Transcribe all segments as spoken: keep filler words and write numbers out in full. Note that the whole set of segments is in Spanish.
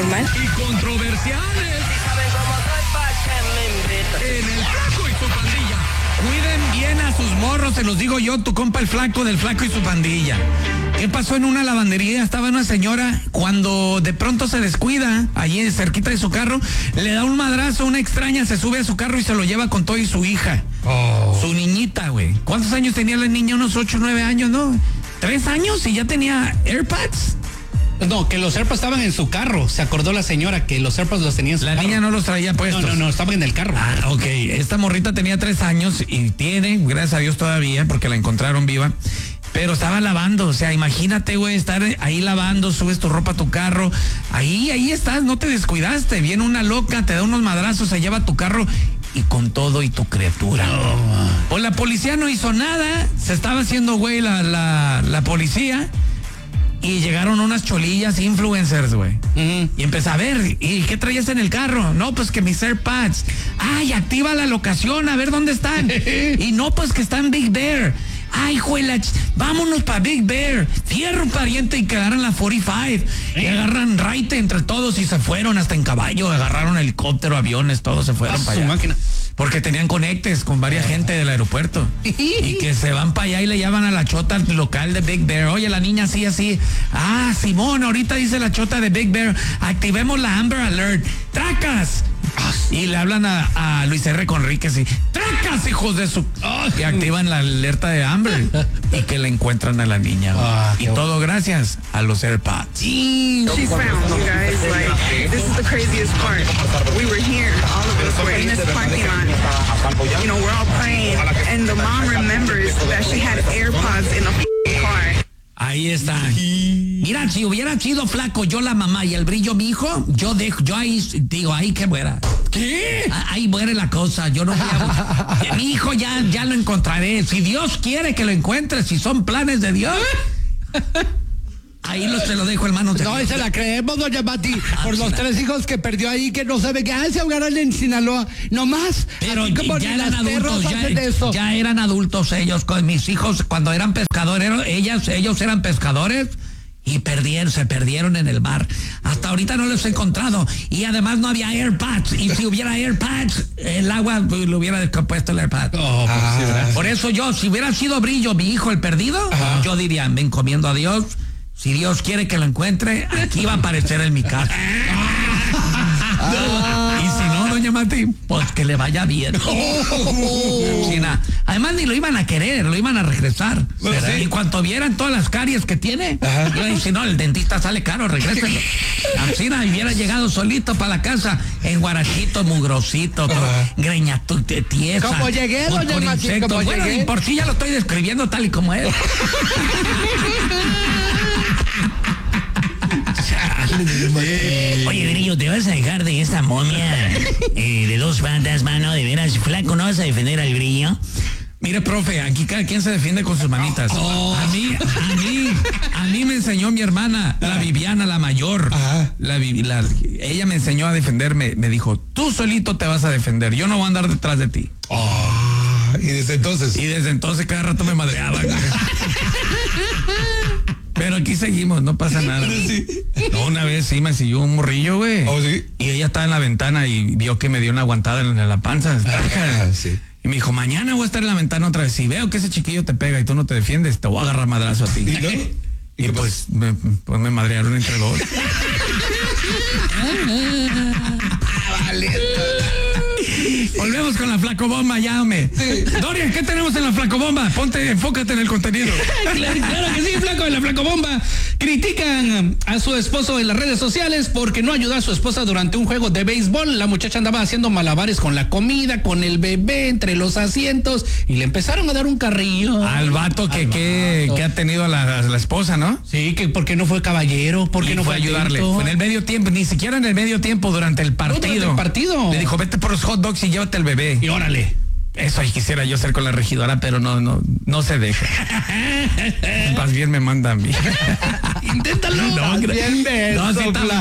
normal. Y controversiales. En el Flaco y su pandilla. Cuiden bien a sus morros, se los digo yo, tu compa el Flaco del Flaco y su pandilla. ¿Qué pasó en una lavandería? Estaba una señora, cuando de pronto se descuida, allí cerquita de su carro, le da un madrazo a una extraña, se sube a su carro y se lo lleva con todo y su hija. Oh. Su niñita, güey. ¿Cuántos años tenía la niña? Unos ocho, nueve años, ¿no? ¿Tres años y ya tenía AirPods? No, que los AirPods estaban en su carro. Se acordó la señora que los AirPods los tenía en su la carro. La niña no los traía puestos. No, no, no, estaban en el carro. Ah, ok. Esta morrita tenía tres años y tiene, gracias a Dios todavía, porque la encontraron viva. Pero estaba lavando, o sea, imagínate, güey, estar ahí lavando, subes tu ropa a tu carro, ahí, ahí estás, no te descuidaste, viene una loca, te da unos madrazos, se lleva tu carro y con todo y tu criatura. No. Pues la policía no hizo nada, se estaba haciendo, güey, la, la, la policía y llegaron unas cholillas influencers, güey. Uh-huh. Y empecé a ver, ¿y qué traías en el carro? No, pues que mis AirPods. Ay, activa la locación, a ver dónde están. Y no, pues que están Big Bear. Ay, juela, vámonos para Big Bear, fierro pariente, y que agarran la cuarenta y cinco, ¿eh? Y agarran raite entre todos y se fueron hasta en caballo, agarraron helicóptero, aviones, todos se fueron para allá. Máquina. Porque tenían conectes con varias oh. gente del aeropuerto. Y que se van para allá y le llaman a la chota local de Big Bear. Oye, la niña así, así. Ah, Simón, ahorita dice la chota de Big Bear, activemos la Amber Alert. ¡Tracas! Y le hablan a, a Luis R. Conríquez y ¡tracas, hijos de su! Oh, y activan la alerta de Amber y que le encuentran a la niña. Oh, y todo gracias a los AirPods. She's found, you guys. Like, this is the craziest part. We were here, all of us were in this parking lot. You know, we're all praying, and the mom remembers that she had AirPods in the car. Ahí está. Mira, si hubiera sido Flaco, yo la mamá y el Brillo mi hijo, yo dejo, yo ahí digo, ahí que muera. ¿Qué? Ahí muere la cosa, yo no voy a... Mi hijo ya, ya lo encontraré. Si Dios quiere que lo encuentre, si son planes de Dios. Ahí los te lo dejo, hermano. No, y se la creemos, doña Mati, ah, por los tres hijos que perdió ahí, que no sabe que se ahogaron en Sinaloa, no más. Pero ya eran adultos, ya, ya eran adultos ellos, con mis hijos, cuando eran pescadores, ellas, ellos eran pescadores y perdieron, se perdieron en el mar. Hasta ahorita no los he encontrado y además no había AirPods, y si hubiera AirPods, el agua lo hubiera descompuesto el AirPod. Oh, ah. sí, por eso yo, si hubiera sido Brillo, mi hijo el perdido, ajá, yo diría, me encomiendo a Dios. Si Dios quiere que lo encuentre, aquí va a aparecer en mi casa. Ah. Y si no, doña Mati, pues que le vaya bien. Oh. Sí, además ni lo iban a querer, lo iban a regresar. Bueno, sí. En cuanto vieran todas las caries que tiene, y si no, el dentista sale caro, regréselo. Así no, hubiera llegado solito para la casa, en guarachito, mugrosito, greña tiesa. Como llegué, con, doña con Mati, insectos. como Bueno, llegué. Y por sí ya lo estoy describiendo tal y como es. Oye, Grillo, ¿te vas a dejar de esa momia eh, de dos patas, mano? De veras, Flaco, ¿no vas a defender al Grillo? Mire, profe, aquí cada quien se defiende con sus manitas. Oh. A mí, a mí, a mí me enseñó mi hermana, la Viviana, la mayor. La, la, ella me enseñó a defenderme. Me dijo, tú solito te vas a defender, yo no voy a andar detrás de ti. Oh. Y desde entonces. Y desde entonces cada rato me madreaba. Pero aquí seguimos, no pasa nada. Sí. No, una vez sí me siguió un morrillo, güey. Oh, sí. Y ella estaba en la ventana y vio que me dio una aguantada en la panza. Ah, sí. Y me dijo, mañana voy a estar en la ventana otra vez. Si veo que ese chiquillo te pega y tú no te defiendes, te voy a agarrar madrazo a ti. ¿Y, no? ¿Y, y pues, me, pues me madrearon entre dos. Vale. Volvemos con la flacobomba, ya, hombre. Sí. Dorian, ¿qué tenemos en la flacobomba? Ponte, enfócate en el contenido. Claro, claro que sí, flaco, en la flacobomba. Critican a su esposo en las redes sociales porque no ayudó a su esposa durante un juego de béisbol. La muchacha andaba haciendo malabares con la comida, con el bebé, entre los asientos, y le empezaron a dar un carrillo. Al vato que, que, vato. que ha tenido a la, a la esposa, ¿no? Sí, que porque no fue caballero, porque no fue a ayudarle. Fue en el medio tiempo, ni siquiera en el medio tiempo, durante el partido. No, durante el partido. Le dijo, vete por los hot dogs y llévate el bebé. Y órale. Eso ahí quisiera yo ser con la regidora, pero no, no, no se deja. Más bien me manda a mí. Inténtalo. No, bien beso, no, sí,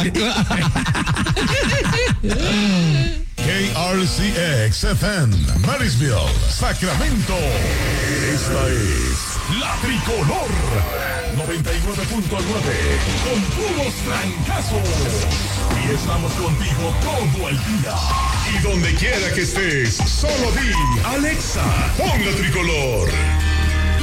K R C X F M, Marysville, Sacramento. Esta es La Tricolor noventa y nueve punto nueve, con puros trancazos. Y estamos contigo todo el día. Y donde quiera que estés, solo di, Alexa, pon la tricolor.